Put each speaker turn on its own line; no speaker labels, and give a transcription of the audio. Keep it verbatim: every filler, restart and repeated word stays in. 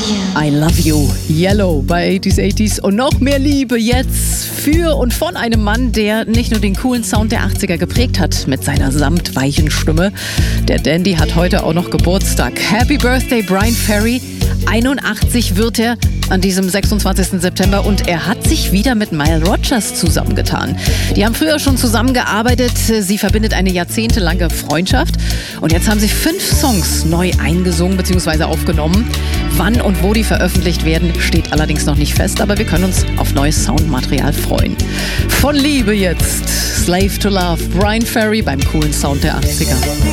I Love You, Yellow bei achtzig achtziger und noch mehr Liebe jetzt für und von einem Mann, der nicht nur den coolen Sound der achtziger geprägt hat mit seiner samtweichen Stimme. Der Dandy hat heute auch noch Geburtstag. Happy Birthday, Bryan Ferry. einundachtzig wird er an diesem sechsundzwanzigsten September und er hat sich wieder mit Nile Rodgers zusammengetan. Die haben früher schon zusammengearbeitet, sie verbindet eine jahrzehntelange Freundschaft und jetzt haben sie fünf Songs neu eingesungen bzw. aufgenommen. Wann und wo die veröffentlicht werden, steht allerdings noch nicht fest, aber wir können uns auf neues Soundmaterial freuen. Von Liebe jetzt, Slave to Love, Bryan Ferry beim coolen Sound der achtziger.